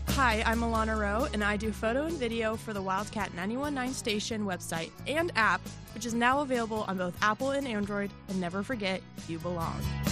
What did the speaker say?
Hi, I'm Alana Rowe, and I do photo and video for the Wildcat 91.9 station website and app, which is now available on both Apple and Android. And never forget, you belong.